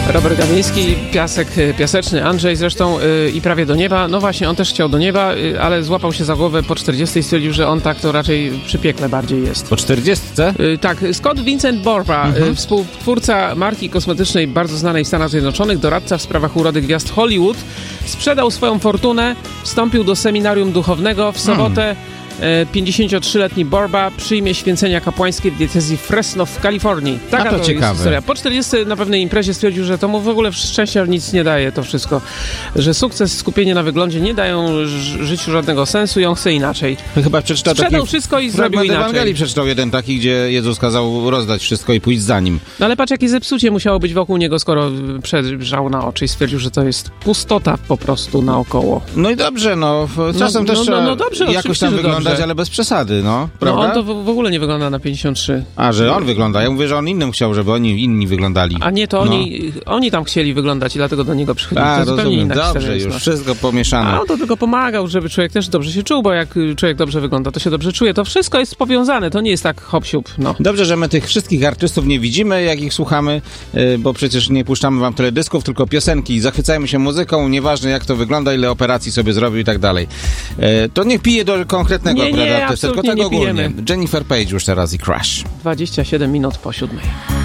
Robert Gawliński, piaseczny Andrzej zresztą i prawie do nieba. No właśnie, on też chciał do nieba, ale złapał się za głowę po 40 i stwierdził, że on tak to raczej przy piekle bardziej jest. Po 40? Tak, Scott Vincent Borba, współtwórca marki kosmetycznej bardzo znanej w Stanach Zjednoczonych, doradca w sprawach urody gwiazd Hollywood, sprzedał swoją fortunę, wstąpił do seminarium duchownego. W sobotę 53-letni Borba przyjmie święcenia kapłańskie w diecezji Fresno w Kalifornii. Taka to ciekawe. Jest historia. Po 40 na pewnej imprezie stwierdził, że to mu w ogóle szczęścia nic nie daje to wszystko. Że sukces, skupienie na wyglądzie nie dają życiu żadnego sensu i on chce inaczej. Chyba sprzedał wszystko i zrobił inaczej. Ewangelii przeczytał jeden taki, gdzie Jezus kazał rozdać wszystko i pójść za nim. No ale patrz, jakie zepsucie musiało być wokół niego, skoro przejrzał na oczy i stwierdził, że to jest pustota po prostu naokoło. No i dobrze, czasem też trzeba dobrze, jakoś tam wyglądać, ale bez przesady, prawda? On to w ogóle nie wygląda na 53. A, że on wygląda. Ja mówię, że on innym chciał, żeby inni wyglądali. A nie, to oni tam chcieli wyglądać i dlatego do niego przychodzili. To rozumiem. zupełnie inna Dobrze, historia, już wszystko pomieszane. A on to tylko pomagał, żeby człowiek też dobrze się czuł, bo jak człowiek dobrze wygląda, to się dobrze czuje. To wszystko jest powiązane, to nie jest tak hop-siup, Dobrze, że my tych wszystkich artystów nie widzimy, jak ich słuchamy, bo przecież nie puszczamy wam teledysków, tylko piosenki. Zachwycajmy się muzyką, nieważne jak to wygląda, ile operacji sobie zrobił i tak dalej. To niech pije do konkretnego artysty, tylko tak ogólnie. Jennifer Page już teraz i Crash. 27 minut po 7.